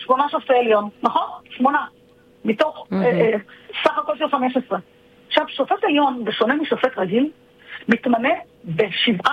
8 שופטי עליון, נכון? 8. מתוך סך הכל של 15. עכשיו, שופט עליון, בשונה משופט רגיל, מתמנה ב7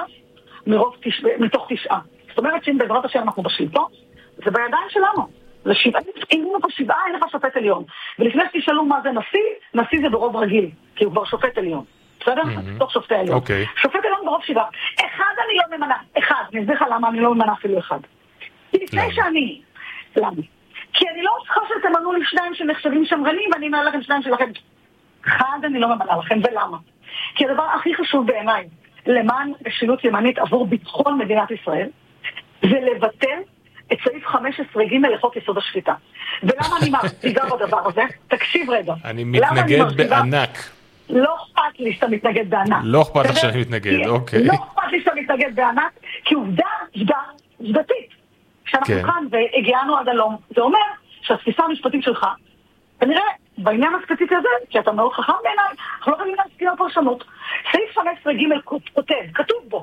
מתוך 9. זאת אומרת שאם בעזרת השם אנחנו בשלטון, זה בידיים שלנו. אם הוא ב7, אין לך שופט עליון. ולפני שתשאלו מה זה נשיא זה ברוב רגיל, כי הוא כבר שופט עליון. בסדר? תוך שופטי עליון. שופט עליון ברוב 7. אחד אני לא ממנה. אחד. אני אסביר לך למה אני לא ממנה אפילו אחד. כי לפני שאני... למה? כי אני לא צריכה שתמנו לי 2 שנחשבים שמרנים, ואני אמנה לכם 2 שלכם. אחד אני לא ממנה לכם, ולמה? כי הדבר הכי חשוב בעיניי, למען משילות ימנית עבור ביטחון מדינת ישראל, זה לבטל את סעיף 15(ג) לחוק יסוד השפיטה. ולמה אני מרגיבה בדבר הזה? תקשיב רגע. אני מתנגד בענק. לא אכפת לי שאתה מתנגד בענק. לא אכפת לך שאני מתנגד, אוקיי. לא אכפת לי שאתה מתנגד בענק, כי עובדתית. כשאנחנו כאן והגיענו עד הלום, זה אומר שהתפיסה המשפטית שלך, כנראה בעניין הספציפי הזה, כי אתה מאוד חכם בעיניי, אנחנו לא יכולים להסכים על פרשנות. סעיף 15(ג) כתוב בו,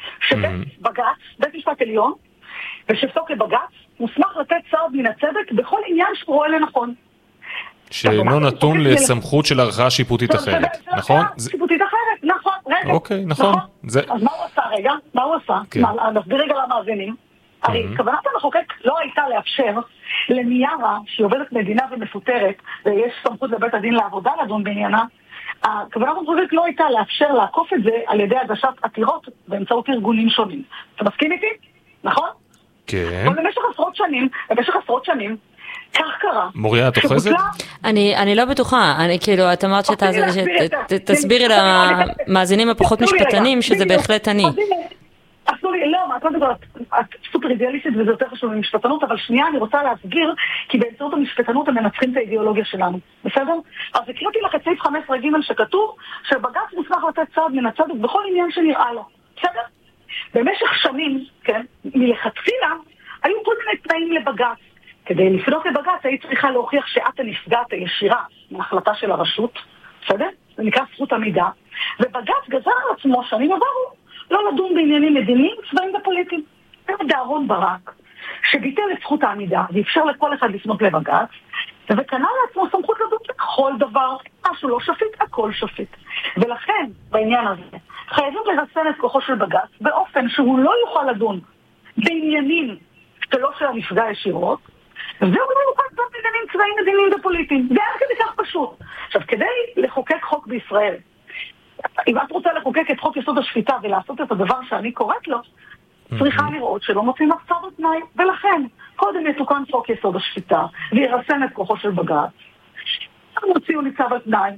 שבית משפט עליון, ושפסוק לבג"ץ, מוסמך לתת צעד מן הצדק בכל עניין שהוא רואה לנכון. שאינו נתון לסמכות של ערכאה שיפוטית אחרת, נכון? שיפוטית אחרת, נכון, רגע. אוקיי, נכון. אז מה הוא עשה רגע? מה הוא עשה? נסביר רגע למאזינים. הרי כוונת המחוקק לא הייתה לאפשר למיארה, שהיא עובדת מדינה ומפוטרת, ויש סמכות לבית הדין לעבודה לדון בעניינה, הכוונת המחוקק לא הייתה לאפשר לעקוף את זה על ידי הגשת עתירות באמצעות ארגונים שונים. אתה מסכים איתי? נכון? כן. אבל במשך עשרות שנים, כך קרה. מוריה, את אוחזת? אני לא בטוחה. כאילו, את אמרת שתסבירי למאזינים הפחות משפטנים שזה בהחלט אני. עשו לי, לא, את סופר אידיאליסטית וזה יותר חשוב ממשפטנות, אבל שנייה אני רוצה להסביר, כי באמצעות המשפטנות הם מנצחים את האידיאולוגיה שלנו, בסדר? אז הקראתי לך את סעיף 15(ג) שכתוב שבג"ץ מוסמך לתת צעד מן הצדק בכל עניין שנראה לו, בסדר? במשך שנים, כן, מלכתחילה, היו כל מיני תנאים לבג"ץ. כדי לפנות לבג"ץ, היית צריכה להוכיח שאת הנפגעת הישירה מההחלטה של הרשות, בסדר? זה נקרא זכות עמידה, ובג"ץ גזר על עצמו שנים עברו לא לדון בעניינים מדיניים, צבאיים ופוליטיים. זה אהרון ברק, שביטל את זכות העמידה, ואפשר לכל אחד לפנות לבג"ץ, וקנה לעצמו סמכות לדון בכל דבר, משהו לא שפיט, הכל שפיט. ולכן, בעניין הזה, חייבים לרסן את כוחו של בג"ץ, באופן שהוא לא יוכל לדון בעניינים שלא של הנפגע ישירות, והוא לא יוכל לדון בעניינים צבאיים, מדיניים ופוליטיים. זה עד כדי כך פשוט. עכשיו, כדי לחוקק חוק בישראל, אם את רוצה לחוקק את חוק יסוד השפיטה ולעשות את הדבר שאני קוראת לו, צריכה לראות שלא מוצאים אף צו תנאי, ולכן קודם יתוקן חוק יסוד השפיטה וירסן את כוחו של בג"ץ. הם הוציאו לי צו תנאי,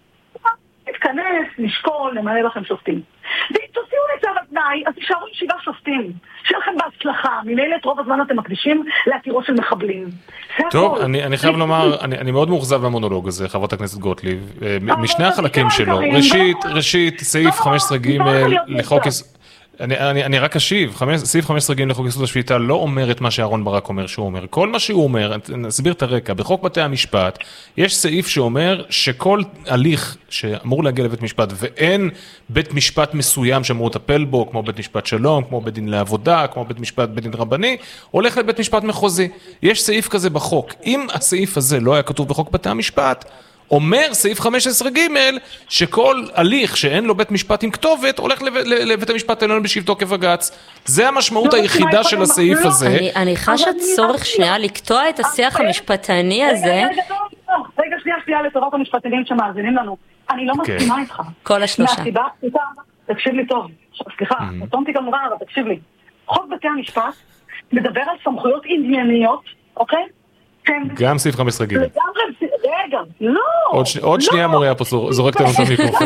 נתכנס, נשקול, נמנה לכם שופטים. ואם תוציאו לי צו תנאי, אז תשארו 7 שופטים. שיהיה לכם בהצלחה, ממילא את רוב הזמן אתם מקדישים לעתירות של מחבלים. טוב, אני חייב לומר, אני מאוד מאוכזב במונולוג הזה, חברת הכנסת גוטליב, משני החלקים שלו. ראשית, סעיף 15(ג) לחוק... אני רק אשיב, סעיף 15(ג) לחוק יסוד השפיטה לא אומר את מה שאהרון ברק אומר שהוא אומר. כל מה שהוא אומר, נסביר את הרקע, בחוק בתי המשפט, יש סעיף שאומר שכל הליך שאמור להגיע לבית משפט, ואין בית משפט מסוים שאמור לטפל בו, כמו בית משפט שלום, כמו בית דין לעבודה, כמו בית משפט, בית דין רבני, הולך לבית משפט מחוזי. יש סעיף כזה בחוק. אם הסעיף הזה לא היה כתוב בחוק בתי המשפט, אומר סעיף 15(ג) שכל הליך שאין לו בית משפט עם כתובת הולך לבית המשפט העליון בשבתו כבג"ץ. זה המשמעות היחידה של הסעיף הזה. אני חשת צורך שנייה לקטוע את השיח המשפטני הזה. רגע שנייה לטובת המשפטנים שמאזינים לנו. אני לא מסכימה איתך. כל השלושה. מהסיבה, תקשיב לי טוב. סליחה, נתונתי כמובן, אבל תקשיב לי. חוק בתי המשפט מדבר על סמכויות ענייניות, אוקיי? גם סעיף 15(ג). רגע, לא. עוד שנייה מוריה פה זורקת לנו את המיקרופון.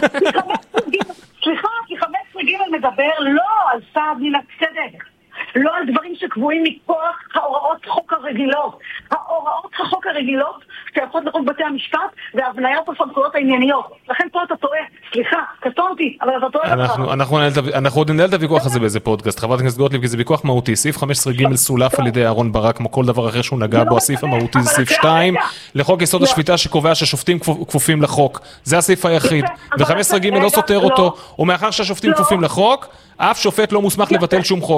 סליחה, כי 15(ג) מדבר לא על סעד מן הצדק, לא על דברים שקבועים מכוח ההוראות חוק הרגילות. ההוראות החוק הרגילות שייכות לחוק בתי המשפט והבניית הסמכויות הענייניות. לכן פה אתה טועה. סליחה, קטונתי, אבל אתה טועה. אנחנו עוד ננהל את הוויכוח הזה באיזה פודקאסט. חברת הכנסת גוטליב, כי זה ויכוח מהותי. סעיף 15(ג) סולף על ידי אהרון ברק, כמו כל דבר אחר שהוא נגע בו. הסעיף המהותי זה סעיף 2 לחוק יסוד השפיטה שקובע שהשופטים כפופים לחוק. זה הסעיף היחיד. ו-15(ג) לא סותר אותו. ומאחר שהשופטים כפופים לחוק, אף שופט לא מוסמך לבטל שום חוק.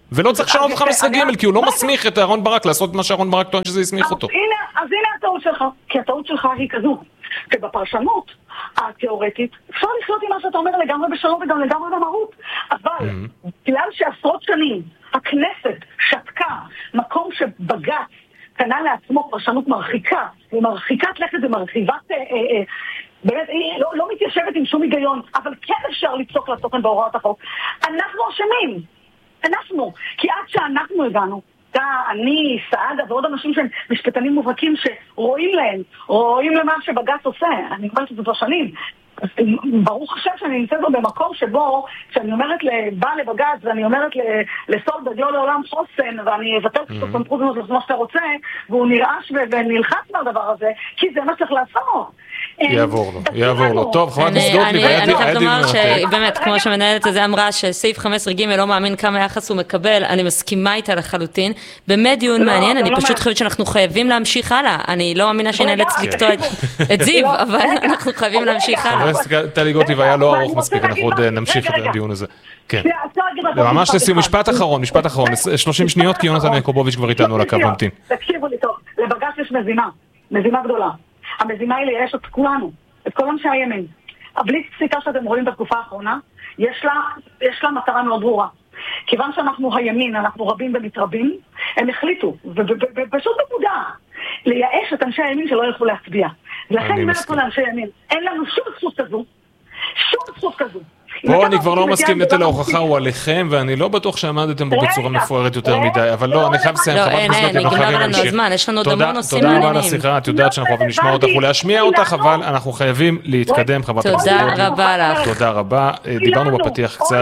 ולא צריך לשנות 15(ג), כי הוא לא מסמיך את אהרון ברק לעשות מה שאהרון ברק טוען שזה יסמיך אותו. אז הנה הטעות שלך, כי הטעות שלך היא כזו, שבפרשנות התיאורטית אפשר לחיות עם מה שאתה אומר לגמרי בשלום וגם לגמרי במהות, אבל בגלל שעשרות שנים הכנסת שתקה מקום שבג"ץ קנה לעצמו פרשנות מרחיקה, ומרחיקת לכת ומרחיבת, באמת, היא לא מתיישבת עם שום היגיון, אבל כן אפשר לפסוק לתוכן בהוראות החוק. אנחנו אשמים, כי עד שאנחנו הגענו, אני, סעדה ועוד אנשים שהם משפטנים מובהקים רואים למה שבג"ץ עושה, אני אומרת את זה כבר שנים. ברוך השם שאני נמצאת בו במקום שבו, כשאני אומרת בא לבג"ץ ואני אומרת לסולברג לא לעולם חוסן ואני אבטל את הסמכות הזאת למה שאתה רוצה, והוא נרעש ונלחץ מהדבר הזה, כי זה מה צריך לעשות. יעבור לו. טוב, חברת הכנסת גוטליב, אני חייב לומר שבאמת, כמו שמנהלת הזה אמרה, שסעיף 15(ג) לא מאמין כמה יחס הוא מקבל, אני מסכימה איתה לחלוטין. באמת דיון מעניין, אני פשוט חושבת שאנחנו חייבים להמשיך הלאה. אני לא מאמינה שנאלץ לקטוע את זיו, אבל אנחנו חייבים להמשיך הלאה. טלי גוטליב היה לא ארוך מספיק, אנחנו עוד נמשיך את הדיון הזה. כן. ממש לסיום, משפט אחרון, 30 שניות, כי יונתן יעקובוביץ' כבר איתנו על הקו ממתין. תקשיבו לי טוב, לבג"ץ יש מזימה גדולה. המזימה היא לייש את כולנו, את כל אנשי הימין. הבליץ פסיקה שאתם רואים בתקופה האחרונה, יש לה מטרה מאוד ברורה. כיוון שאנחנו הימין, אנחנו רבים ומתרבים, הם החליטו, ופשוט נקודה, לייש את אנשי הימין שלא ילכו להצביע. ולכן אני אומרת פה לאנשי הימין, אין לנו שום זכות כזו. פה אני כבר לא מסכים, נטל ההוכחה הוא עליכם, ואני לא בטוח שעמדתם בו בצורה מפוארת יותר מדי, אבל לא, אני חייב לסיים, חברת הכנסת גוטליב, אנחנו חייבים להמשיך. יש לנו עוד המון נושאים מעניינים. תודה רבה על השיחה, את יודעת שאנחנו אוהבים לשמוע אותך ולהשמיע אותך, אבל אנחנו חייבים להתקדם, חברת הכנסת גוטליב. תודה רבה לך. תודה רבה, דיברנו בפתיח קצת.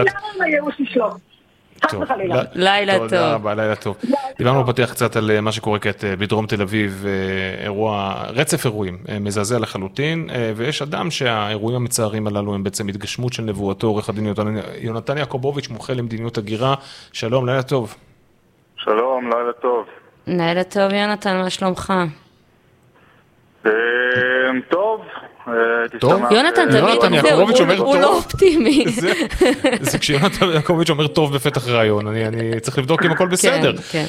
לילה טוב. תודה רבה, לילה טוב. דיברנו בפתיח קצת על מה שקורה כעת בדרום תל אביב, רצף אירועים מזעזע לחלוטין, ויש אדם שהאירועים המצערים הללו הם בעצם התגשמות של נבואתו, עורך הדין יונתן יעקובוביץ', מומחה למדיניות הגירה. שלום, לילה טוב. שלום, לילה טוב. לילה טוב, יונתן, מה שלומך? טוב. יונתן תמיד הוא לא אופטימי. זה כשיונתן יעקובוביץ' אומר טוב בפתח רעיון, אני צריך לבדוק אם הכל בסדר.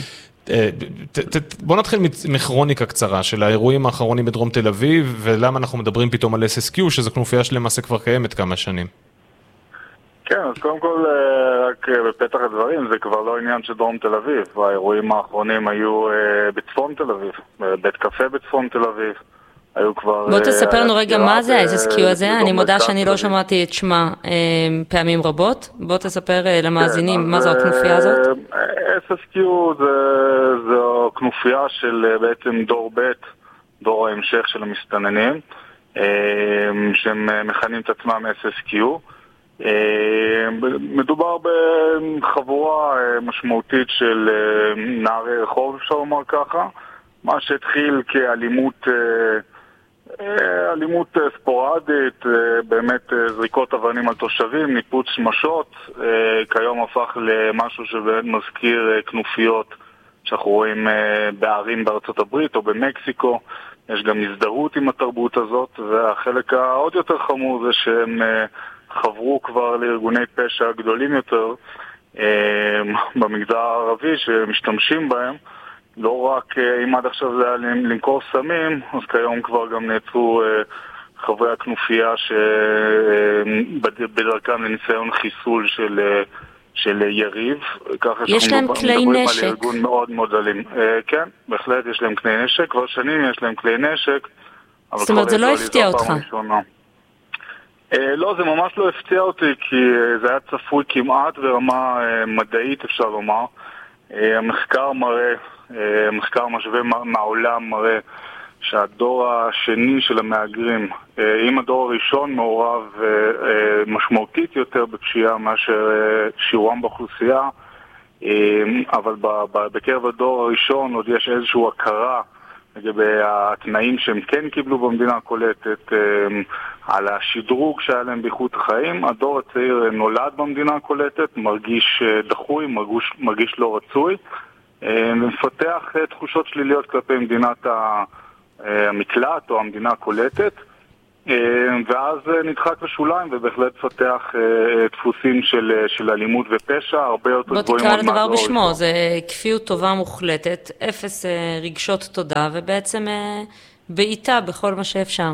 בוא נתחיל מכרוניקה קצרה של האירועים האחרונים בדרום תל אביב, ולמה אנחנו מדברים פתאום על SSQ, שזו כנופיה שלמעשה כבר קיימת כמה שנים. כן, אז קודם כל, רק בפתח הדברים, זה כבר לא עניין של דרום תל אביב. האירועים האחרונים היו בצפון תל אביב, בית קפה בצפון תל אביב. בוא תספר לנו רגע מה זה ה-SSQ הזה, אני מודה שאני לא שמעתי את שמה פעמים רבות, בוא תספר למאזינים מה זו הכנופיה הזאת. SSQ זו כנופיה של בעצם דור ב', דור ההמשך של המסתננים, שהם מכנים את עצמם SSQ. מדובר בחבורה משמעותית של נערי רחוב, אפשר לומר ככה, מה שהתחיל אלימות ספורדית, באמת זריקות אבנים על תושבים, ניפוץ שמשות, כיום הפך למשהו שבאמת מזכיר כנופיות שאנחנו רואים בערים בארצות הברית או במקסיקו. יש גם הזדהות עם התרבות הזאת, והחלק העוד יותר חמור זה שהם חברו כבר לארגוני פשע גדולים יותר במגזר הערבי שמשתמשים בהם. לא רק אם עד עכשיו זה היה למכור סמים, אז כיום כבר גם נעצרו חברי הכנופיה שבדרכם לניסיון חיסול של יריב. יש להם כלי נשק. על ארגון מאוד מאוד אלים. כן, בהחלט יש להם כלי נשק, כבר שנים יש להם כלי נשק. זאת אומרת, זה לא הפתיע אותך. לא, זה ממש לא הפתיע אותי, כי זה היה צפוי כמעט ברמה מדעית, אפשר לומר. המחקר משווה מהעולם מראה שהדור השני של המהגרים, אם הדור הראשון מעורב משמעותית יותר בפשיעה מאשר שיעורם באוכלוסייה, אבל בקרב הדור הראשון עוד יש איזושהי הכרה לגבי התנאים שהם כן קיבלו במדינה הקולטת, על השדרוג שהיה להם באיכות החיים. הדור הצעיר נולד במדינה הקולטת, מרגיש דחוי, מרגיש לא רצוי, ומפתח תחושות שליליות כלפי מדינת המקלט או המדינה הקולטת. ואז נדחק לשוליים ובהחלט פתח דפוסים של אלימות ופשע הרבה יותר גבוהים. בוא תקרא לדבר בשמו, זה כפיות טובה מוחלטת, אפס רגשות תודה ובעצם בעיטה בכל מה שאפשר.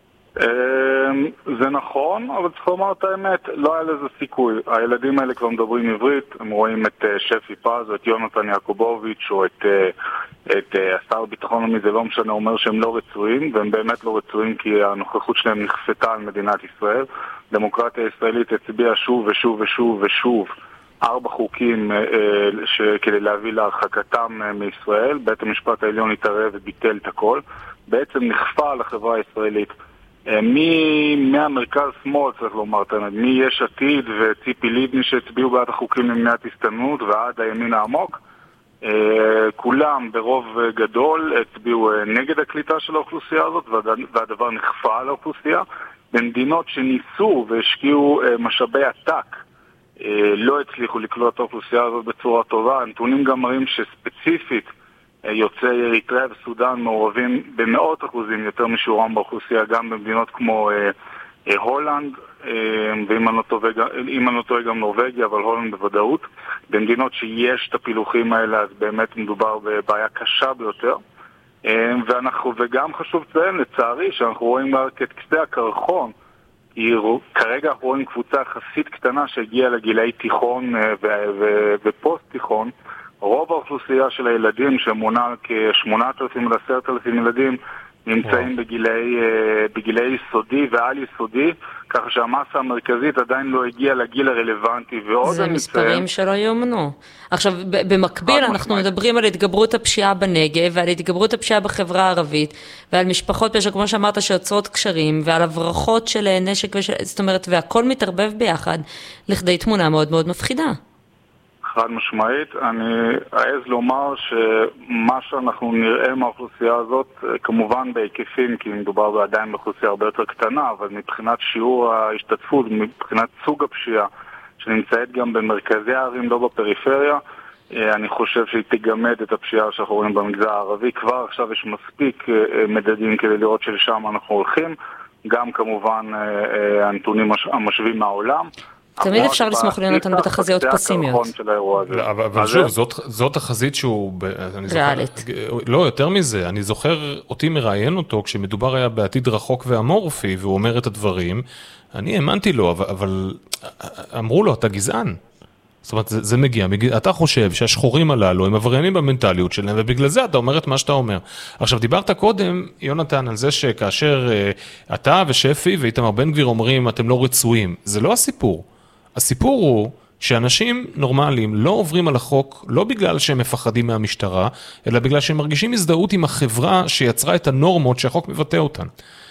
זה נכון, אבל צריך לומר את האמת, לא היה לזה סיכוי. הילדים האלה כבר מדברים עברית, הם רואים את שפי פז, או את יונתן יעקובוביץ' או את השר ביטחון לאומי, זה לא משנה, אומר שהם לא רצויים, והם באמת לא רצויים כי הנוכחות שלהם נחפתה על מדינת ישראל. דמוקרטיה הישראלית הצביעה שוב ושוב ושוב ושוב 4 חוקים כדי להביא להרחקתם מישראל. בית המשפט העליון התערב וביטל את הכל. בעצם נחפה על החברה הישראלית. מהמרכז שמאל, צריך לומר, מיש עתיד וציפי לבני שהצביעו בעד החוקים למניעת הסתננות ועד הימין העמוק, כולם ברוב גדול הצביעו נגד הקליטה של האוכלוסייה הזאת, והדבר נחפה על האוכלוסייה. במדינות שניסו והשקיעו משאבי עתק לא הצליחו לקלוט את האוכלוסייה הזאת בצורה טובה. הנתונים גם מראים שספציפית יוצאי אריתריאה וסודן מעורבים במאות אחוזים יותר משיעורם באוכלוסייה, גם במדינות כמו הולנד, ואם אני לא טועה גם נורווגיה, אבל הולנד בוודאות. במדינות שיש את הפילוחים האלה, אז באמת מדובר בבעיה קשה ביותר. וגם חשוב לציין, לצערי, שאנחנו רואים רק את קצה הקרחון, כי כרגע אנחנו רואים קבוצה יחסית קטנה שהגיעה לגילאי תיכון ופוסט תיכון. רוב האוכלוסייה של הילדים, שמונה כ-8,000 עד 10,000 ילדים, נמצאים בגילי יסודי ועל יסודי, ככה שהמסה המרכזית עדיין לא הגיעה לגיל הרלוונטי. זה מספרים שלא יאומנו. עכשיו, במקביל אנחנו מדברים על התגברות הפשיעה בנגב, ועל התגברות הפשיעה בחברה הערבית, ועל משפחות פשע, כמו שאמרת, שיוצרות קשרים, ועל הברחות של נשק, זאת אומרת, והכל מתערבב ביחד, לכדי תמונה מאוד מאוד מפחידה. חד משמעית, אני אעז לומר שמה שאנחנו נראה מהאוכלוסייה הזאת, כמובן בהיקפים, כי מדובר עדיין באוכלוסייה הרבה יותר קטנה, אבל מבחינת שיעור ההשתתפות, מבחינת סוג הפשיעה, שנמצאת גם במרכזי הערים, לא בפריפריה, אני חושב שהיא תגמד את הפשיעה שאנחנו רואים במגזר הערבי. כבר עכשיו יש מספיק מדדים כדי לראות שלשם אנחנו הולכים, גם כמובן הנתונים המשווים מהעולם. תמיד אפשר לסמוך ליונתן בתחזיות פסימיות. אבל שוב, זאת תחזית שהוא... ריאלית. לא, יותר מזה. אני זוכר אותי מראיין אותו כשמדובר היה בעתיד רחוק ואמורפי, והוא אומר את הדברים. אני האמנתי לו, אבל אמרו לו, אתה גזען. זאת אומרת, זה מגיע. אתה חושב שהשחורים הללו הם עבריינים במנטליות שלהם, ובגלל זה אתה אומר את מה שאתה אומר. עכשיו, דיברת קודם, יונתן, על זה שכאשר אתה ושפי ואיתמר בן גביר אומרים, אתם לא רצויים. זה לא הסיפור. הסיפור הוא שאנשים נורמליים לא עוברים על החוק, לא בגלל שהם מפחדים מהמשטרה, אלא בגלל שהם מרגישים הזדהות עם החברה שיצרה את הנורמות שהחוק מבטא אותן.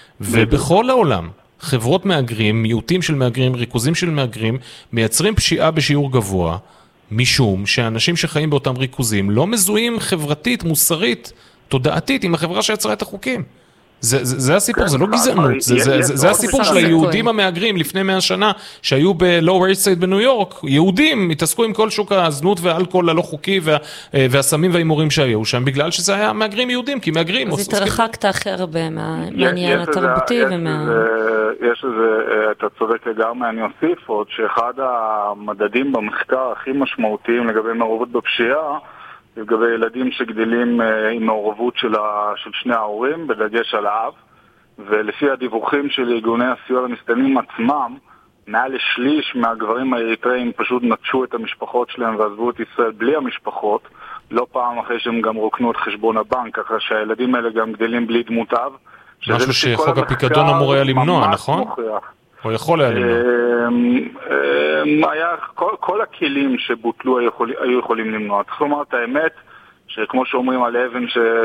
ובכל העולם, חברות מאגרים, מיעוטים של מאגרים, ריכוזים של מאגרים, מייצרים פשיעה בשיעור גבוה, משום שאנשים שחיים באותם ריכוזים לא מזוהים חברתית, מוסרית, תודעתית עם החברה שיצרה את החוקים. זה הסיפור, זה לא גזענות, זה הסיפור של היהודים המאגרים לפני 100 שנה, שהיו בלואו איסט סייד בניו יורק, יהודים התעסקו עם כל שוק הזנות והאלכוהול הלא חוקי והסמים והאימורים שהיו שם, בגלל שזה היה מאגרים יהודים, כי מאגרים... אז התרחקת הכי הרבה מהעניין התרבותי יש לזה, אתה צודק לגמרי, אני אוסיף עוד שאחד המדדים במחקר הכי משמעותיים לגבי מעורבות בפשיעה, לגבי ילדים שגדלים עם מעורבות של שני ההורים, בדגש על האב, ולפי הדיווחים של ארגוני הסיוע למסתננים עצמם, מעל לשליש מהגברים האריתראים פשוט נטשו את המשפחות שלהם ועזבו את ישראל בלי המשפחות, לא פעם אחרי שהם גם רוקנו את חשבון הבנק, ככה שהילדים האלה גם גדלים בלי דמות אב. משהו שחוק הפיקדון אמור היה למנוע, נכון? או יכול היה למנוע. כל הכלים שבוטלו היו יכולים למנוע. צריך לומר את האמת, שכמו שאומרים על אבן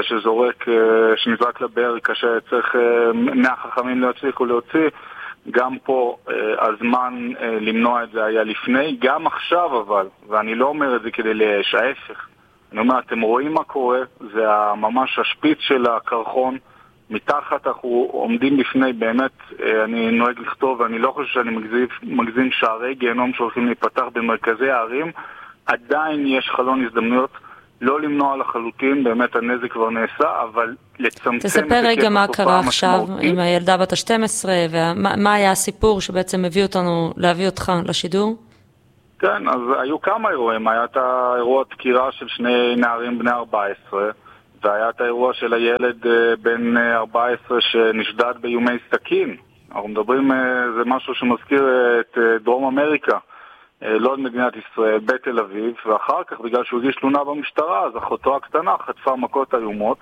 שנזרק לבאר, כאשר צריך 100 חכמים לא יצליחו להוציא, גם פה הזמן למנוע את זה היה לפני, גם עכשיו אבל, ואני לא אומר את זה כדי להיש, ההפך. אני אומר, אתם רואים מה קורה, זה ממש השפיץ של הקרחון, מתחת אנחנו עומדים לפני, באמת, אני נוהג לכתוב, ואני לא חושב שאני מגזים שערי גיהנום שהולכים להיפתח במרכזי הערים, עדיין יש חלון הזדמנויות לא למנוע לחלוטין, באמת הנזק כבר נעשה, אבל לצמצם... תספר רגע מה קרה עכשיו עם הילדה בת ה-12, ומה היה הסיפור שבעצם להביא אותך לשידור? כן, אז היו כמה אירועים. היה את האירוע דקירה של שני נערים בני 14, והיה את האירוע של הילד בן 14 שנשדד באיומי סכין. אנחנו מדברים, זה משהו שמזכיר את דרום אמריקה, לא את מדינת ישראל, בתל אביב, ואחר כך, בגלל שהוא הגיש תלונה במשטרה, אז אחותו הקטנה חטפה מכות איומות,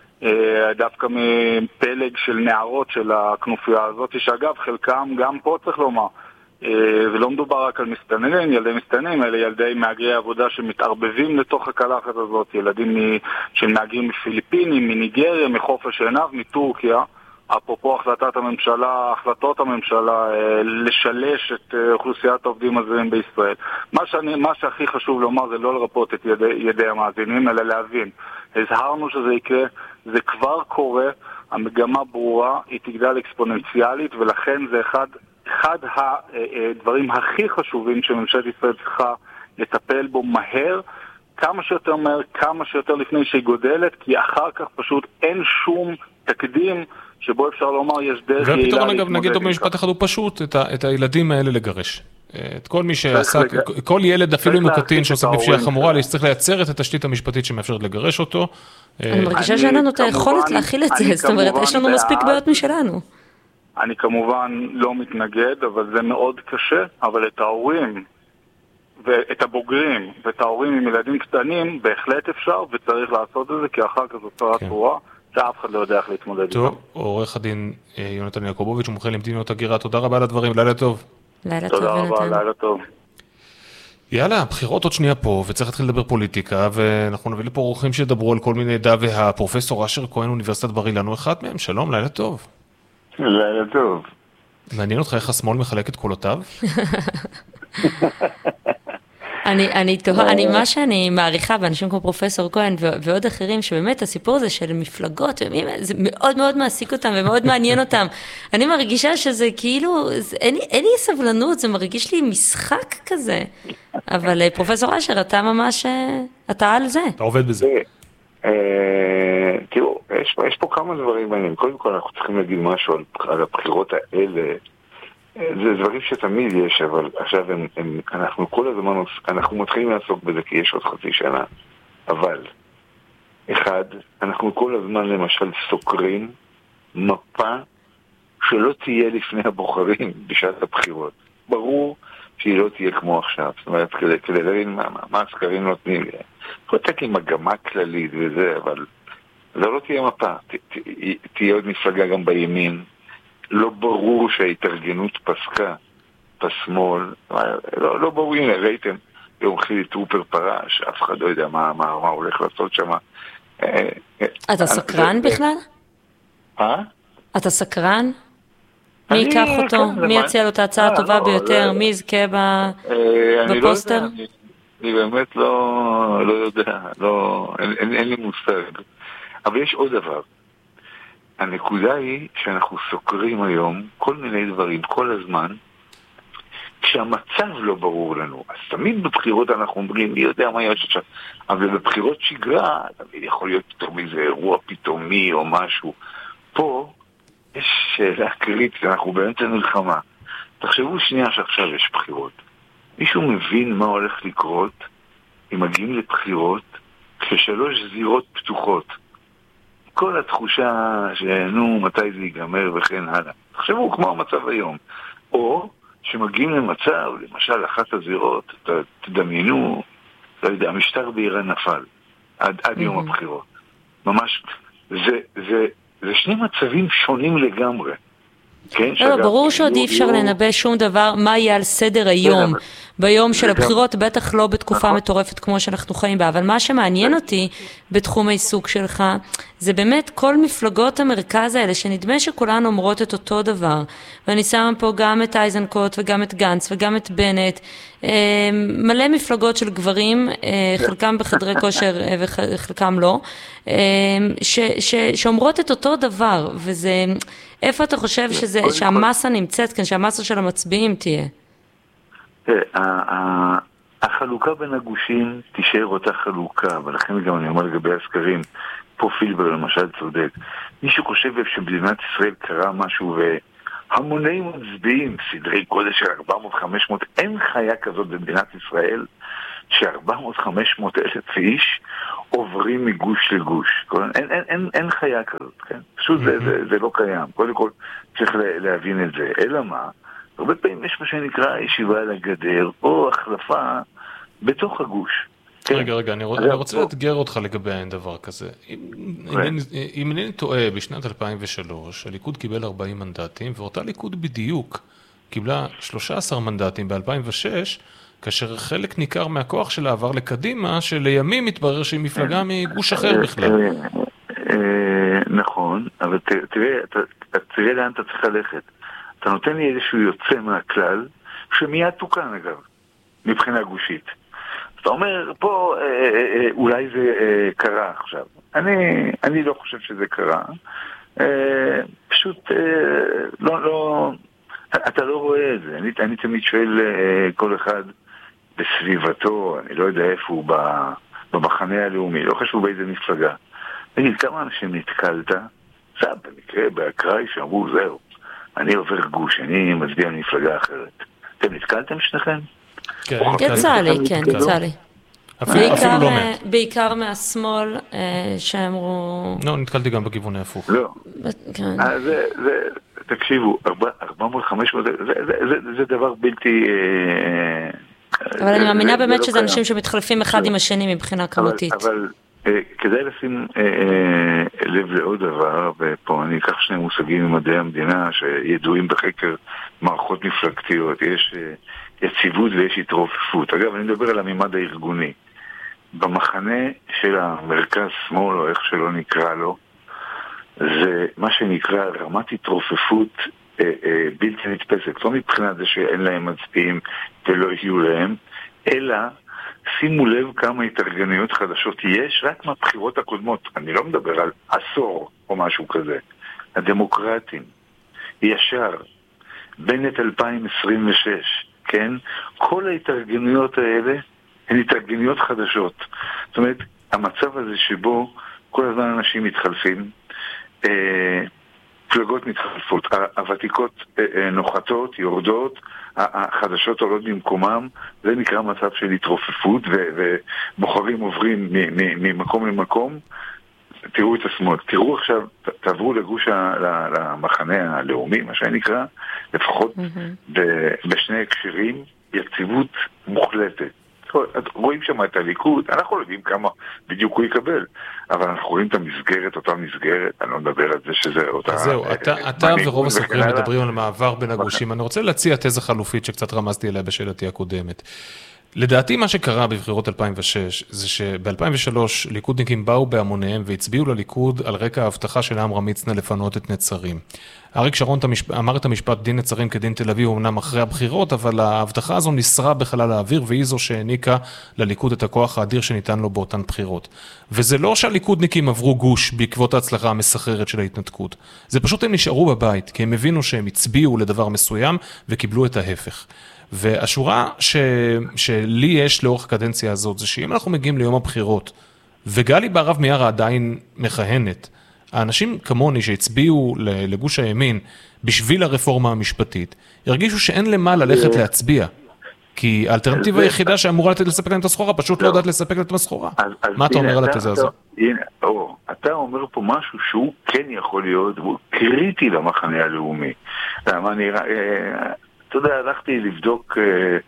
דווקא מפלג של נערות של הכנופיה הזאת, שאגב, חלקם גם פה צריך לומר, ולא מדובר רק על מסתננים, ילדי מסתננים, אלא ילדי מהגרי עבודה שמתערבבים לתוך הקלחת הזאת, ילדים של מהגרים מפיליפינים, מניגריה, מחופש עיניו, מטורקיה, אפרופו החלטות הממשלה לשלש את אוכלוסיית העובדים הזרים בישראל. מה שהכי חשוב לומר זה לא לרפות את ידי המאזינים, אלא להבין. הזהרנו שזה יקרה, זה כבר קורה, המגמה ברורה, היא תגדל אקספוננציאלית, ולכן זה אחד הדברים הכי חשובים שממשלת ישראל צריכה לטפל בו מהר, כמה שיותר מהר, כמה שיותר לפני שהיא גודלת, כי אחר כך פשוט אין שום תקדים שבו אפשר לומר יש דרך יעילה להתמודד. והפתרון אגב, נגיד עוד במשפט אחד הוא פשוט, את הילדים האלה לגרש. את כל מי שעסק, כל ילד אפילו עם הקטין שעוסק בפשיעה חמורה, צריך לייצר את התשתית המשפטית שמאפשרת לגרש אותו. אני מרגישה שאין לנו את היכולת להכיל את זה, זאת אומרת, יש לנו מספיק בעיות משלנו. אני כמובן לא מתנגד, אבל זה מאוד קשה, אבל את ההורים ואת הבוגרים ואת ההורים עם ילדים קטנים בהחלט אפשר וצריך לעשות את זה, כי אחר כך זו צרה צורה שאף אחד לא יודע איך להתמודד איתם. טוב, עורך הדין יונתן יעקובוביץ', מומחה למדיניות הגירה, תודה רבה על הדברים, לילה טוב. לילה טוב, תודה רבה, לילה טוב. יאללה, בחירות עוד שנייה פה, וצריך להתחיל לדבר פוליטיקה, ואנחנו נביא לפה אורחים שידברו על כל מיני דעה, והפרופסור אשר כהן, אוניברסיטת בר אילן, הוא אחד מהם. שלום, לילה טוב. לילה טוב. מעניין אותך איך השמאל מחלק את קולותיו? מה שאני מעריכה באנשים כמו פרופסור כהן ועוד אחרים, שבאמת הסיפור הזה של מפלגות, זה מאוד מאוד מעסיק אותם ומאוד מעניין אותם. אני מרגישה שזה כאילו, אין לי סבלנות, זה מרגיש לי משחק כזה. אבל פרופסור אשר, אתה ממש, אתה על זה. אתה עובד בזה. תראו, יש פה כמה דברים מעניינים. קודם כל אנחנו צריכים להגיד משהו על הבחירות האלה. זה דברים שתמיד יש, אבל עכשיו אנחנו כל הזמן, אנחנו מתחילים לעסוק בזה כי יש עוד חצי שנה. אבל, אחד, אנחנו כל הזמן למשל סוקרים מפה שלא תהיה לפני הבוחרים בשעת הבחירות. ברור שהיא לא תהיה כמו עכשיו. זאת אומרת, כדי להבין מה הסקרים נותנים לי. חותק עם מגמה כללית וזה, אבל זה לא תהיה מפה. תהיה עוד מפלגה גם בימין. לא ברור שההתארגנות פסקה בשמאל, לא ברור, הנה, ראיתם, יום חילי טרופר פרש, אף אחד לא יודע מה הולך לעשות שם. אתה סקרן בכלל? אתה סקרן? מי ייקח אותו? מי יציע לו את ההצעה הטובה ביותר? מי יזכה בפוסטר? אני באמת לא יודע, אין לי מושג. אבל יש עוד דבר. הנקודה היא שאנחנו סוקרים היום כל מיני דברים, כל הזמן, כשהמצב לא ברור לנו. אז תמיד בבחירות אנחנו אומרים, מי יודע מה יש עכשיו, אבל בבחירות שגרה, תמיד יכול להיות פתאום איזה אירוע פתאומי או משהו. פה יש שאלה קריטית, אנחנו באמצע מלחמה. תחשבו שנייה שעכשיו יש בחירות. מישהו מבין מה הולך לקרות אם מגיעים לבחירות כששלוש זירות פתוחות. כל התחושה שנו מתי זה ייגמר וכן הלאה. תחשבו כמו המצב היום. או שמגיעים למצב, למשל אחת הזירות, תדמיינו, לא יודע, המשטר באיראן נפל עד יום הבחירות. ממש, זה שני מצבים שונים לגמרי. לא, ברור שעוד אי אפשר לנבא שום דבר מה יהיה על סדר היום, ביום של הבחירות, בטח לא בתקופה מטורפת כמו שאנחנו חיים בה, אבל מה שמעניין אותי בתחום העיסוק שלך, זה באמת כל מפלגות המרכז האלה, שנדמה שכולן אומרות את אותו דבר, ואני שמה פה גם את אייזנקוט וגם את גנץ וגם את בנט, מלא מפלגות של גברים, חלקם בחדרי כושר וחלקם לא, שאומרות את אותו דבר, וזה, איפה אתה חושב שהמסה נמצאת כאן, שהמסה של המצביעים תהיה? החלוקה בין הגושים תישאר אותה חלוקה, ולכן גם אני אומר לגבי הסקרים, פה פילבר למשל צודק. מי שחושב שבמדינת ישראל קרה משהו והמוני מצביעים, סדרי גודל של 400-500, אין חיה כזאת במדינת ישראל, ש400-500 אלף איש עוברים מגוש לגוש. אין חיה כזאת, כן? פשוט זה לא קיים. קודם כל צריך להבין את זה. אלא מה? הרבה פעמים יש מה שנקרא ישיבה על הגדר, או החלפה בתוך הגוש. רגע, אני רוצה לאתגר אותך לגבי דבר כזה. אם אני טועה, בשנת 2003, הליכוד קיבל 40 מנדטים, ואותה ליכוד בדיוק קיבלה 13 מנדטים ב-2006, כאשר חלק ניכר מהכוח שלה עבר לקדימה, שלימים מתברר שהיא מפלגה מגוש אחר בכלל. נכון, אבל תראה לאן אתה צריך ללכת. אתה נותן לי איזשהו יוצא מהכלל, שמיד תוקן אגב, מבחינה גושית. אתה אומר, פה אולי זה קרה עכשיו. אני לא חושב שזה קרה. פשוט לא, אתה לא רואה את זה. אני תמיד שואל כל אחד בסביבתו, אני לא יודע איפה הוא במחנה הלאומי, לא חשוב באיזה מפלגה. תגיד, כמה אנשים נתקלת? זה במקרה, באקראי שאמרו, זהו, אני עובר גוש, אני מצביע מפלגה אחרת. אתם נתקלתם שניכם? יצא לי. בעיקר מהשמאל שאמרו... לא, נתקלתי גם בכיוון ההפוך. לא. תקשיבו, 400-500, זה דבר בלתי... אבל אני מאמינה באמת שזה אנשים שמתחלפים אחד עם השני מבחינה כמותית. אבל כדאי לשים לב לעוד דבר, ופה אני אקח שני מושגים ממדעי המדינה שידועים בחקר מערכות מפלגתיות. יש יציבות ויש התרופפות. אגב, אני מדבר על הממד הארגוני. במחנה של המרכז שמאל, או איך שלא נקרא לו, זה מה שנקרא רמת התרופפות בלתי נתפסת. לא מבחינת זה שאין להם מצביעים ולא יהיו להם, אלא שימו לב כמה התארגנויות חדשות יש רק מהבחירות הקודמות. אני לא מדבר על עשור או משהו כזה. הדמוקרטים, ישר, בנט 2026, כן? כל ההתארגנויות האלה הן התארגנויות חדשות. זאת אומרת, המצב הזה שבו כל הזמן אנשים מתחלפים, פלגות מתחלפות, הוותיקות נוחתות, יורדות, החדשות עולות במקומם, זה נקרא מצב של התרופפות, ובוחרים עוברים ממקום למקום. תראו את השמאל, תראו עכשיו, תעברו לגוש למחנה הלאומי, מה שנקרא, לפחות בשני הקשרים, יציבות מוחלטת. רואים שם את הליכוד, אנחנו לא יודעים כמה בדיוק הוא יקבל, אבל אנחנו רואים את המסגרת, אותה מסגרת, אני לא מדבר על זה שזה אותה... אז זהו, אתה ורוב הסוקרים מדברים על מעבר בין הגושים. אני רוצה להציע תזה חלופית שקצת רמזתי אליה בשאלתי הקודמת. לדעתי מה שקרה בבחירות 2006 זה שב-2003 ליכודניקים באו בהמוניהם והצביעו לליכוד על רקע ההבטחה של עמרם מצנע לפנות את נצרים. אריק שרון אמר את המשפט דין נצרים כדין תל אביב אומנם אחרי הבחירות, אבל ההבטחה הזו נסרה בחלל האוויר והיא זו שהעניקה לליכוד את הכוח האדיר שניתן לו באותן בחירות. וזה לא שהליכודניקים עברו גוש בעקבות ההצלחה המסחררת של ההתנתקות. זה פשוט הם נשארו בבית כי הם הבינו שהם הצביעו לדבר מסוים וקיבלו את ההפך. והשורה שלי יש לאורך הקדנציה הזאת זה שאם אנחנו מגיעים ליום הבחירות וגלי בהרב מיארה עדיין מכהנת, האנשים כמוני שהצביעו לגוש הימין בשביל הרפורמה המשפטית ירגישו שאין למה ללכת להצביע, כי האלטרנטיבה היחידה שאמורה לספק להם את הסחורה פשוט לא יודעת לספק להם את הסחורה. מה אתה אומר על התזה הזו? אתה אומר פה משהו שהוא כן יכול להיות, הוא קריטי למחנה הלאומי. למה נראה... אתה יודע, הלכתי לבדוק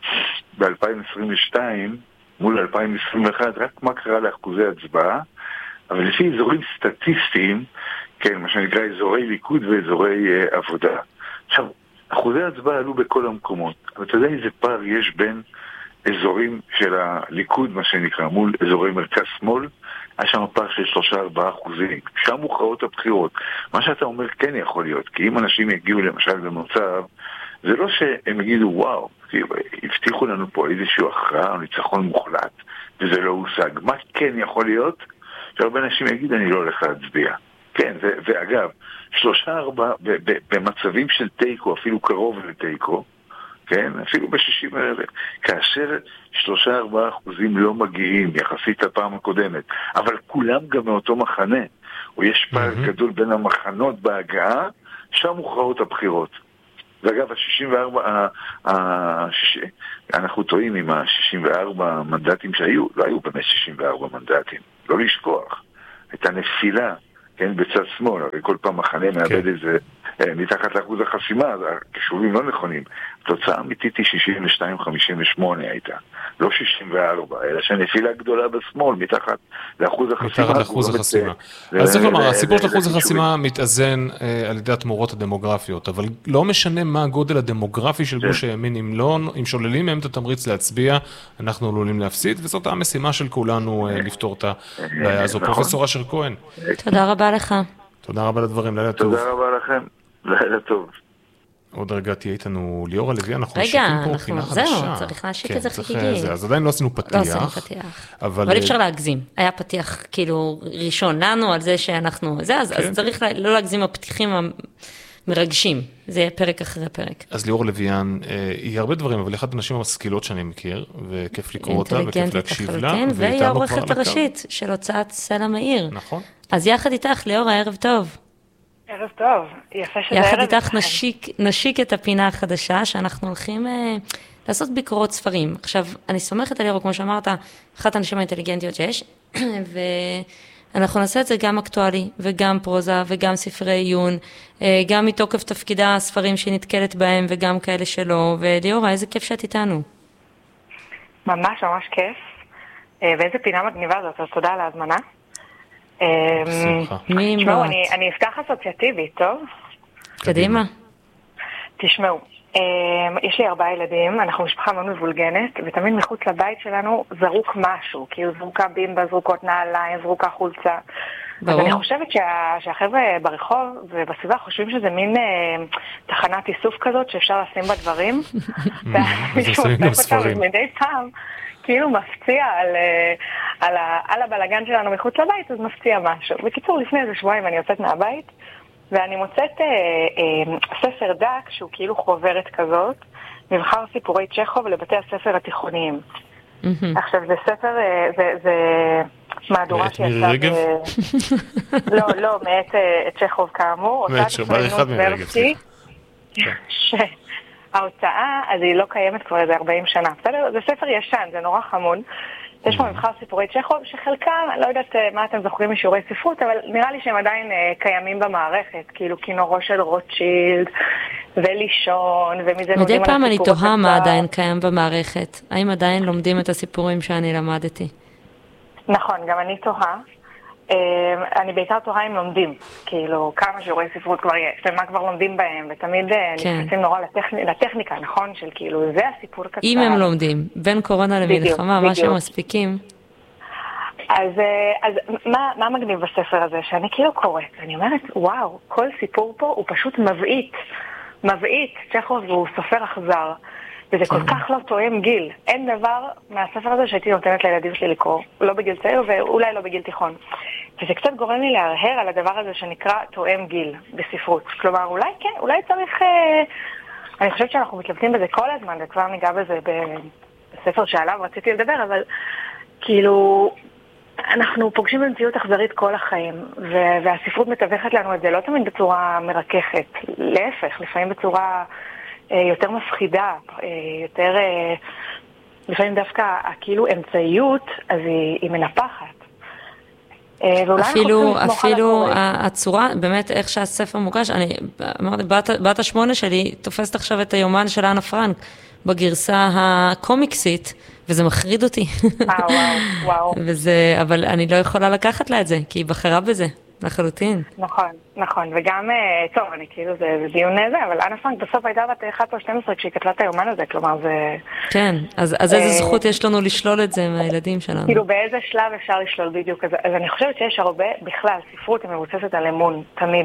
ב-2022 מול 2021 רק מה קרה לאחוזי הצבעה, אבל לפי אזורים סטטיסטיים, כן, מה שנקרא אזורי ליכוד ואזורי עבודה. עכשיו, אחוזי הצבעה עלו בכל המקומות, אבל אתה יודע איזה פער יש בין אזורים של הליכוד, מה שנקרא, מול אזורי מרכז שמאל, היה שם פער של 3-4%. שם מוכרעות הבחירות. מה שאתה אומר כן יכול להיות, כי אם אנשים יגיעו למשל במצב, זה לא שהם יגידו, וואו, הבטיחו לנו פה איזשהו הכרעה או ניצחון מוחלט, וזה לא הושג. מה כן יכול להיות? שהרבה אנשים יגיד, אני לא הולך להצביע. כן, ואגב, 3-4 במצבים של טייקו, אפילו קרוב לטייקו, כן? אפילו ב-60,000, כאשר 3-4% לא מגיעים יחסית לפעם הקודמת, אבל כולם גם מאותו מחנה, או יש פער גדול בין המחנות בהגעה, שם מוכרעות הבחירות. ואגב, אנחנו טועים עם ה-64 מנדטים שהיו, לא היו באמת 64 מנדטים, לא לשכוח. הייתה נפילה, כן, בצד שמאל, הרי כל פעם מחנה מאבד איזה, מתחת לאחוז החסימה, הקישורים לא נכונים. התוצאה אמיתית היא 62-58 הייתה, לא 64, אלא שנפילה גדולה בשמאל, מתחת לאחוז החסימה. מתחת לאחוז החסימה. אז צריך לומר, הסיפור של אחוז החסימה מתאזן על ידי התמורות הדמוגרפיות, אבל לא משנה מה הגודל הדמוגרפי של גוש הימין, אם שוללים מהם את התמריץ להצביע, אנחנו עלולים להפסיד, וזאת המשימה של כולנו לפתור את הבעיה הזו. פרופסור אשר כהן. תודה רבה לך. תודה רבה לדברים, לילה טוב. תודה רבה לכם, לילה טוב. עוד רגע תהיה איתנו ליאור הלוי, אנחנו נשיקים פה פינה חדשה. רגע, אנחנו צריך להשיק את זה חגיגי. אז עדיין לא עשינו פתיח. לא עשינו פתיח. אבל אי אפשר להגזים. היה פתיח כאילו ראשון לנו על זה שאנחנו, אז צריך לא להגזים הפתיחים המרגשים. זה יהיה פרק אחרי פרק. אז ליאור לויאן היא הרבה דברים, אבל אחת הנשים המשכילות שאני מכיר, וכיף לקרוא אותה, וכיף להקשיב לה. והיא העורכת הראשית של הוצאת סלע מאיר. נכון. אז יחד איתך, ליאור, הערב טוב. ערב טוב, יפה שזה ערב. יחד איתך נשיק את הפינה החדשה, שאנחנו הולכים לעשות ביקורות ספרים. עכשיו, אני סומכת על ליאור, כמו שאמרת, אחת האנשים האינטליגנטיות שיש, ואנחנו נעשה את זה גם אקטואלי, וגם פרוזה, וגם ספרי עיון, גם מתוקף תפקידה הספרים שנתקלת בהם, וגם כאלה שלא. וליאורה, איזה כיף שאת איתנו. ממש ממש כיף. ואיזה פינה מגניבה זאת, אז תודה על ההזמנה. תשמעו, אני אפתח אסוציאטיבית, טוב? קדימה. תשמעו, יש לי 4 ילדים, אנחנו משפחה מאוד מבולגנת, ותמיד מחוץ לבית שלנו זרוק משהו, כאילו זרוקה בימבה, זרוקות נעליים, זרוקה חולצה. אז אני חושבת שהחבר'ה ברחוב ובסביבה חושבים שזה מין תחנת איסוף כזאת שאפשר לשים בה דברים. ומישהו אוסף אותם מדי פעם. כאילו מפציע על הבלגן שלנו מחוץ לבית, אז מפציע משהו. בקיצור, לפני איזה שבועיים אני יוצאת מהבית, ואני מוצאת ספר דק, שהוא כאילו חוברת כזאת, מבחר סיפורי צ'כוב לבתי הספר התיכוניים. עכשיו, זה ספר, זה מהדורה שיצא... לא, מאת צ'כוב כאמור. מאת שבר אחד מרגב. ההוצאה, אז היא לא קיימת כבר איזה 40 שנה. בסדר? זה ספר ישן, זה נורא חמוד. יש פה מבחר סיפורי צ'כוב, שחלקם, לא יודעת מה אתם זוכרים משיעורי ספרות, אבל נראה לי שהם עדיין קיימים במערכת, כאילו כינורו של רוטשילד, ולישון, ומזה לומדים על הסיפור. מדי פעם אני תוהה מה עדיין קיים במערכת. האם עדיין לומדים את הסיפורים שאני למדתי? נכון, גם אני תוהה. אני בעיקר תוהה אם לומדים, כאילו כמה שיעורי ספרות כבר יש, ומה כבר לומדים בהם, ותמיד נכנסים נורא לטכניקה, נכון? של כאילו זה הסיפור קצר. אם הם לומדים, בין קורונה למלחמה, מה שהם מספיקים. אז מה מגניב בספר הזה? שאני כאילו קוראת, אני אומרת, וואו, כל סיפור פה הוא פשוט מבעית, צ'כוב הוא סופר אכזר. וזה כל כך לא תואם גיל. אין דבר מהספר הזה שהייתי נותנת לילדים שלי לקרוא. לא בגיל צעיר ואולי לא בגיל תיכון. וזה קצת גורם לי להרהר על הדבר הזה שנקרא תואם גיל בספרות. כלומר, אולי כן, אולי צריך... אני חושבת שאנחנו מתלבטים בזה כל הזמן, וכבר ניגע בזה בספר שעליו רציתי לדבר, אבל כאילו... אנחנו פוגשים במציאות אכזרית כל החיים, והספרות מתווכת לנו את זה לא תמיד בצורה מרככת. להפך, לפעמים בצורה... יותר מפחידה, יותר, לפעמים דווקא כאילו אמצעיות, אז היא מנפחת. אפילו הצורה, באמת איך שהספר מוגש, אני אמרתי, בת 8 שלי תופסת עכשיו את היומן של אנה פרנק, בגרסה הקומיקסית, וזה מחריד אותי. וואו. אבל אני לא יכולה לקחת לה את זה, כי היא בחרה בזה. לחלוטין. נכון, וגם, טוב, אני כאילו, זה דיון זה, אבל אנה פרנק בסוף הייתה בת 11 או 12 כשהיא כתבה את היומן הזה, כלומר זה... כן, אז איזה זכות יש לנו לשלול את זה מהילדים שלנו? כאילו, באיזה שלב אפשר לשלול בדיוק? אז אני חושבת שיש הרבה, בכלל, ספרות היא מבוססת על אמון, תמיד.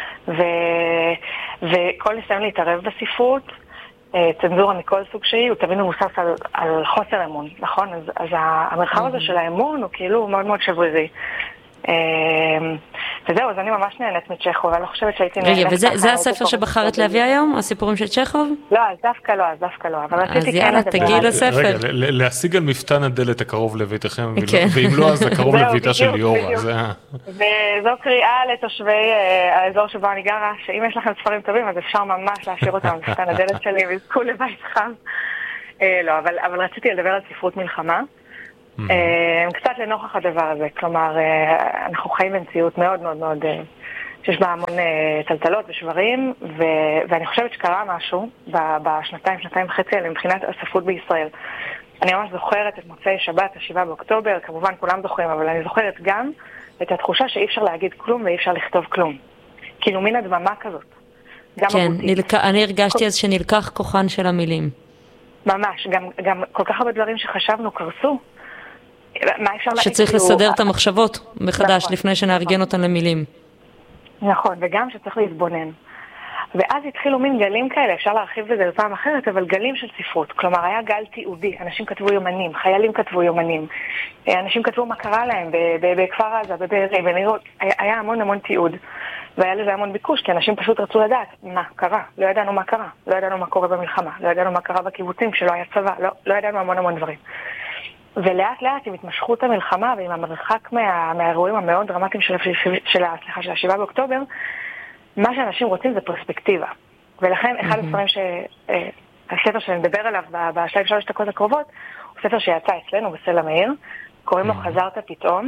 וכל ניסיון להתערב בספרות, צנזורה מכל סוג שהיא, הוא תמיד מבוסס על חוסר אמון, נכון? אז המרחב הזה של האמון הוא כאילו מאוד מאוד שברירי. וזהו, אז אני ממש נהנית מצ'כוב, אני לא חושבת שהייתי נהנית. רגע, וזה הספר שבחרת להביא היום? הסיפורים של צ'כוב? לא, אז דווקא לא, אבל רציתי כן יאללה, תגיעי לספר. רגע, להשיג על מפתן הדלת הקרוב לביתכם, ואם לא, אז הקרוב לביתה של ליאורה. וזו קריאה לתושבי האזור שבו אני גרה, שאם יש לכם ספרים טובים, אז אפשר ממש להשאיר אותם על מפתן הדלת שלי, ויזכו לבית חם. לא, אבל רציתי לדבר על ספרות מלחמה. קצת לנוכח הדבר הזה, כלומר, אנחנו חיים במציאות מאוד מאוד מאוד, שיש בה המון טלטלות ושברים, ואני חושבת שקרה משהו בשנתיים וחצי האלה מבחינת הספרות בישראל. אני ממש זוכרת את מוצאי שבת, 7 באוקטובר, כמובן כולם זוכרים, אבל אני זוכרת גם את התחושה שאי אפשר להגיד כלום ואי אפשר לכתוב כלום. כאילו מין הדממה כזאת. כן, אני הרגשתי אז שנלקח כוחן של המילים. ממש, גם כל כך הרבה דברים שחשבנו קרסו. שצריך לסדר את המחשבות מחדש לפני שנארגן אותן למילים. נכון, וגם שצריך להתבונן. ואז התחילו מין גלים כאלה, אפשר להרחיב בזה בפעם אחרת, אבל גלים של ספרות. כלומר, היה גל תיעודי, אנשים כתבו יומנים, חיילים כתבו יומנים, אנשים כתבו מה קרה להם בכפר עזה, בבארי, בנהירות, היה המון תיעוד. והיה לזה המון ביקוש, כי אנשים פשוט רצו לדעת מה קרה. לא ידענו מה קרה, לא ידענו מה קורה במלחמה, לא ידענו מה קרה בקיבוצים כשלא היה צבא, לא ידענו המון דברים. ולאט לאט עם התמשכות המלחמה ועם המרחק מהאירועים המאוד דרמטיים של 7 באוקטובר, מה שאנשים רוצים זה פרספקטיבה. ולכן אחד הספרים הספר שנדבר עליו ב2-3 דקות הקרובות, הוא ספר שיצא אצלנו בסלע מאיר, קוראים לו חזרת פתאום,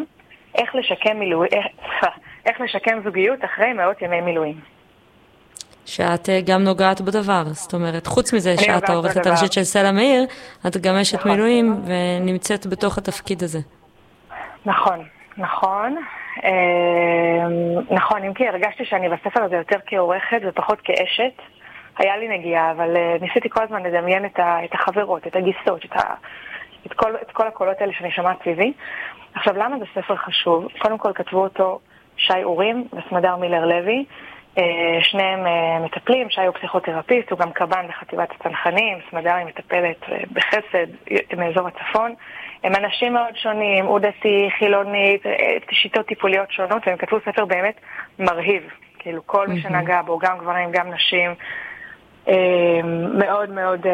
איך לשקם זוגיות אחרי מאות ימי מילואים. שאת גם נוגעת בדבר, זאת אומרת, חוץ מזה שאת העורכת הראשית של סלע מאיר, את גם אשת מילואים ונמצאת בתוך התפקיד הזה. נכון, אם כי הרגשתי שאני בספר הזה יותר כעורכת ופחות כאשת, היה לי נגיעה, אבל ניסיתי כל הזמן לדמיין את החברות, את הגיסות, את כל הקולות האלה שאני שומעת סביבי. עכשיו, למה זה ספר חשוב? קודם כל כתבו אותו שי אורים וסמדר מילר לוי, שניהם מטפלים, שי הוא פסיכותרפיסט, הוא גם קב"ן בחטיבת הצנחנים, סמדר היא מטפלת בחסד מאזור הצפון. הם אנשים מאוד שונים, הוא דתי, חילונית, שיטות טיפוליות שונות, והם כתבו ספר באמת מרהיב, כאילו כל מי שנגע בו, גם גברים, גם נשים, מאוד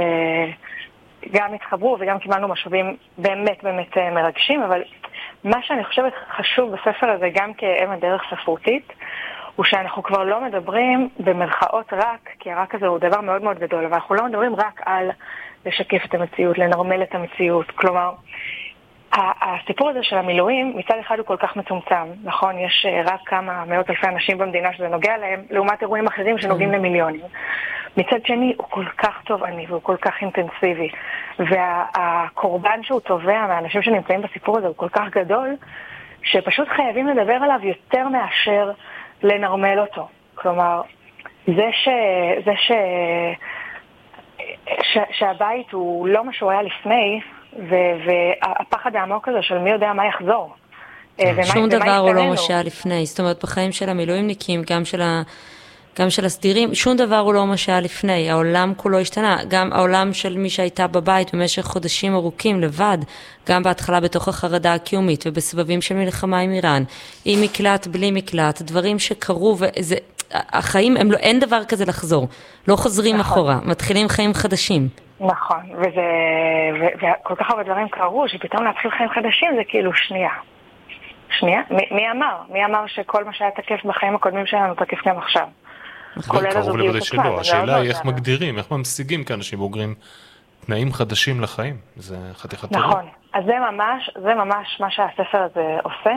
גם התחברו וגם קיבלנו משאבים באמת מרגשים, אבל מה שאני חושבת חשוב בספר הזה, גם כאם הדרך ספרותית, הוא שאנחנו כבר לא מדברים במרכאות רק, כי הרק הזה הוא דבר מאוד מאוד גדול, אבל אנחנו לא מדברים רק על לשקף את המציאות, לנרמל את המציאות. כלומר, הסיפור הזה של המילואים, מצד אחד הוא כל כך מצומצם, נכון? יש רק כמה מאות אלפי אנשים במדינה שזה נוגע להם, לעומת אירועים אחרים שנוגעים למיליונים. מצד שני, הוא כל כך תובעני והוא כל כך אינטנסיבי, והקורבן שהוא תובע מהאנשים שנמצאים בסיפור הזה הוא כל כך גדול, שפשוט חייבים לדבר עליו יותר מאשר לנרמל אותו. כלומר, שהבית הוא לא מה שהוא היה לפני, והפחד העמוק הזה של מי יודע מה יחזור. שום דבר הוא לא מה שהיה לפני. זאת אומרת, בחיים של המילואימניקים, גם של הסדירים, שום דבר הוא לא מה שהיה לפני. העולם כולו השתנה. גם העולם של מי שהייתה בבית במשך חודשים ארוכים לבד, גם בהתחלה בתוך החרדה הקיומית, ובסבבים של מלחמה עם איראן, עם מקלט, בלי מקלט, דברים שקרו, החיים, אין דבר כזה לחזור. לא חוזרים אחורה, מתחילים חיים חדשים. נכון, וכל כך הרבה דברים קרו, שפתאום להתחיל חיים חדשים זה כאילו שנייה. מי אמר שכל מה שהיה תקף בחיים הקודמים שלנו תקף גם עכשיו? קרוב לוודאי שלא, השאלה היא איך מגדירים, איך ממשיגים כאנשים בוגרים תנאים חדשים לחיים, זה חתיכת טרור. נכון, אז זה ממש מה שהספר הזה עושה.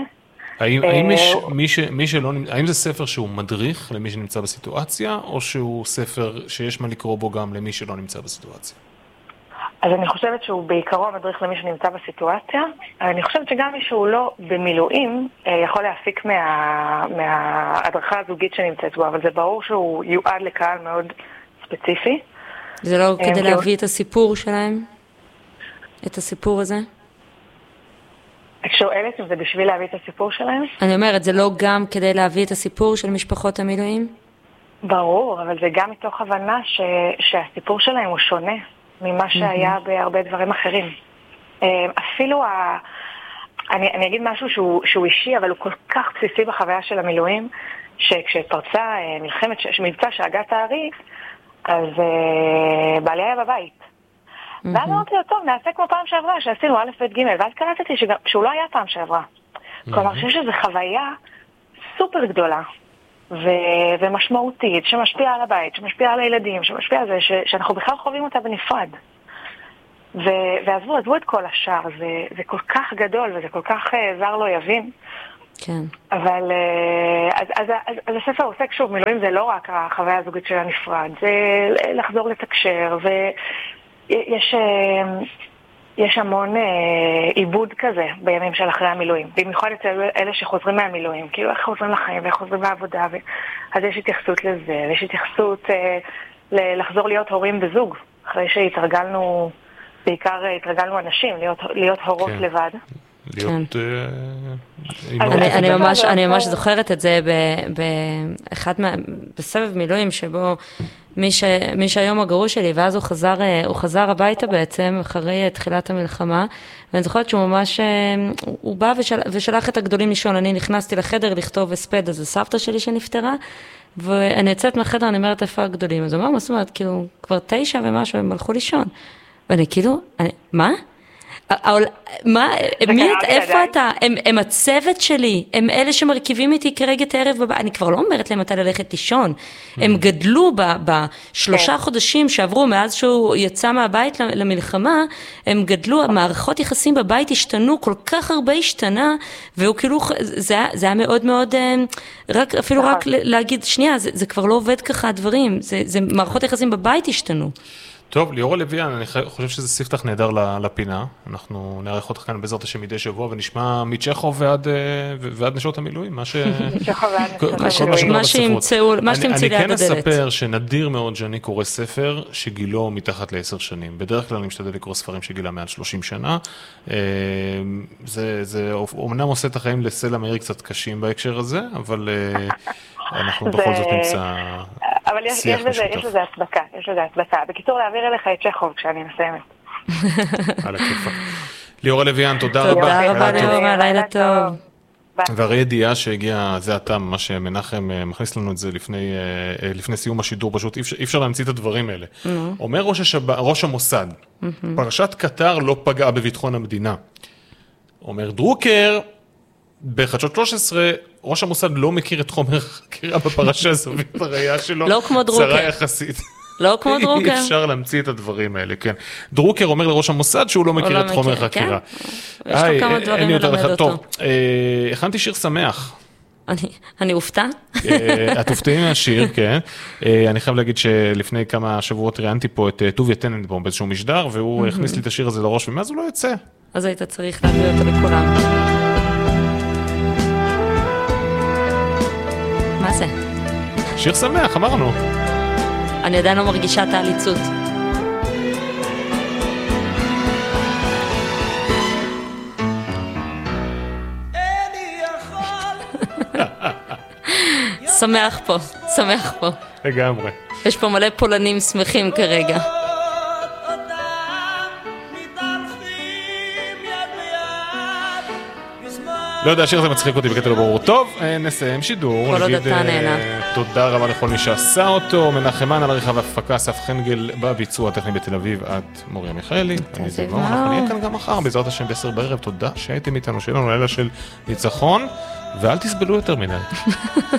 האם זה ספר שהוא מדריך למי שנמצא בסיטואציה, או שהוא ספר שיש מה לקרוא בו גם למי שלא נמצא בסיטואציה? אז אני חושבת שהוא בעיקרו מדריך למי שנמצא בסיטואציה. אני חושבת שגם מי שהוא לא במילואים יכול להפיק מההדרכה הזוגית שנמצאת בו, אבל זה ברור שהוא יועד לקהל מאוד ספציפי. זה לא כדי להביא את הסיפור שלהם? את הסיפור הזה? את שואלת אם זה בשביל להביא את הסיפור שלהם? אני אומרת, זה לא גם כדי להביא את הסיפור של משפחות המילואים? ברור, אבל זה גם מתוך הבנה שהסיפור שלהם הוא שונה ממה שהיה בהרבה דברים אחרים. אפילו אני אגיד משהו שהוא אישי, אבל הוא כל כך בסיסי בחוויה של המילואים, שכשפרצה מבצע שהגת הארי, אז בעלי היה בבית. ואז אמרתי לו, טוב, נעשה כמו פעם שעברה, שעשינו א' ב' ג', ואז קלטתי שהוא לא היה פעם שעברה. כלומר, שיש איזו חוויה סופר גדולה ומשמעותית, שמשפיעה על הבית, שמשפיעה על הילדים, שמשפיעה על זה, שאנחנו בכלל חווים אותה בנפרד. ועזבו את כל השאר, זה כל כך גדול וזה כל כך זר לא יבין. כן. אבל אז הספר עוסק שוב, מילואים זה לא רק החוויה הזוגית של הנפרד, זה לחזור לתקשר, ויש המון עיבוד כזה בימים של אחרי המילואים, במיוחד אצל אלה שחוזרים מהמילואים, כאילו איך חוזרים לחיים ואיך חוזרים לעבודה, אז יש התייחסות לזה, ויש התייחסות לחזור להיות הורים בזוג, אחרי שהתרגלנו, בעיקר התרגלנו אנשים, להיות הורות לבד. אני ממש זוכרת את זה בסבב מילואים שבו מי שהיום הגרוש שלי, ואז הוא חזר הביתה בעצם אחרי תחילת המלחמה, ואני זוכרת שהוא ממש, הוא בא ושלח את הגדולים לישון, אני נכנסתי לחדר לכתוב הספד, אז זה סבתא שלי שנפטרה, ואני יצאת מהחדר, אני אומרת איפה הגדולים, אז הוא אומר, מה זאת אומרת, כאילו, כבר 9 ומשהו, הם הלכו לישון, ואני כאילו, מה? איפה אתה? הם הצוות שלי, הם אלה שמרכיבים איתי כרגע את הערב בבית, אני כבר לא אומרת להם מתי ללכת לישון, הם גדלו ב3 חודשים שעברו מאז שהוא יצא מהבית למלחמה, הם גדלו, המערכות יחסים בבית השתנו, כל כך הרבה השתנה, והוא כאילו, זה היה מאוד מאוד, אפילו רק להגיד, שנייה, זה כבר לא עובד ככה הדברים, זה מערכות יחסים בבית השתנו. טוב, ליאורה לויאן, אני חושב שזה ספתח נהדר לפינה. אנחנו נערך אותך כאן בעזרת השם מדי שבוע, ונשמע מצ'כוב ועד נשות המילואים, מה שימצאו ליד הדלת. אני כן אספר שנדיר מאוד שאני קורא ספר שגילו מתחת ל10 שנים. בדרך כלל אני משתדל לקרוא ספרים שגילה מעל 30 שנה. זה אומנם עושה את החיים לסלע מאיר קצת קשים בהקשר הזה, אבל אנחנו בכל זאת נמצא... אבל יש לזה הצדקה, בקיצור להעביר אליך את צ'כוב כשאני מסיימת. על הכיפה. ליאורה לויאן, תודה רבה. תודה רבה ליאורה, לילה טוב. והרי ידיעה שהגיע, זה הטעם, מה שמנחם מכניס לנו את זה לפני סיום השידור, פשוט אי אפשר להמציא את הדברים האלה. אומר ראש המוסד, פרשת קטר לא פגעה בביטחון המדינה. אומר דרוקר, בחדשות 13, ראש המוסד לא מכיר את חומר חקירה בפרשה הזווית הראייה שלו. לא כמו דרוקר. צרה יחסית. לא כמו דרוקר. אי אפשר להמציא את הדברים האלה, כן. דרוקר אומר לראש המוסד שהוא לא מכיר את חומר חקירה. יש לו כמה דברים ללמד אותו. טוב, הכנתי שיר שמח. אני אופתע? את אופתעים מהשיר, כן. אני חייב להגיד שלפני כמה שבועות ראיינתי פה את טוביה טננבאום באיזשהו משדר, והוא הכניס לי את השיר הזה לראש, ומאז הוא לא יוצא. אז היית צריך להביא אותו לכולם. מה זה? שיר שמח, אמרנו. אני עדיין לא מרגישה את העליצות. שמח פה. לגמרי. יש פה מלא פולנים שמחים כרגע. לא יודע, השיר הזה מצחיק אותי בקטע לא ברור. טוב, נסיים שידור. כל עוד אתה נהנה. תודה רבה לכל מי שעשה אותו. מנחמן על עריכה והפקה, אסף חנגל בביצוע הטכני בתל אביב, את מוריה מיכאלי. אני זיוון, אנחנו נהיה כאן גם מחר, בעזרת השם ב10 בערב. תודה שהייתם איתנו, שיהיה לנו לילה של ניצחון, ואל תסבלו יותר מדי.